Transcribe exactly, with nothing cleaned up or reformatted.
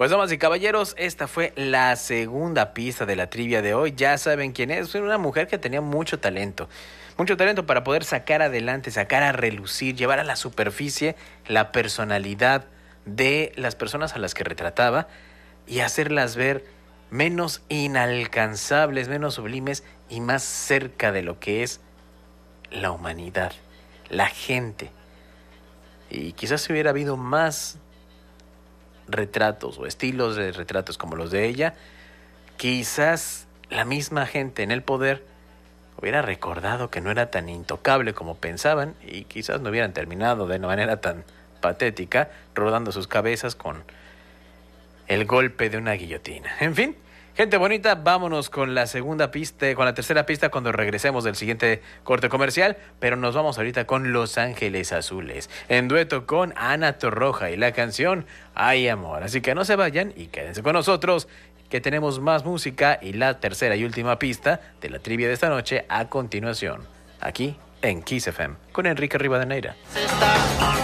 Pues damas y caballeros, esta fue la segunda pista de la trivia de hoy. Ya saben quién es, una mujer que tenía mucho talento. Mucho talento para poder sacar adelante, sacar a relucir, llevar a la superficie la personalidad de las personas a las que retrataba y hacerlas ver menos inalcanzables, menos sublimes y más cerca de lo que es la humanidad, la gente. Y quizás si hubiera habido más retratos o estilos de retratos como los de ella, quizás la misma gente en el poder hubiera recordado que no era tan intocable como pensaban y quizás no hubieran terminado de una manera tan patética rodando sus cabezas con el golpe de una guillotina. En fin, gente bonita, vámonos con la segunda pista, con la tercera pista cuando regresemos del siguiente corte comercial, pero nos vamos ahorita con Los Ángeles Azules, en dueto con Ana Torroja y la canción Ay Amor. Así que no se vayan y quédense con nosotros, que tenemos más música y la tercera y última pista de la trivia de esta noche a continuación, aquí en Kiss F M, con Enrique Rivadeneira.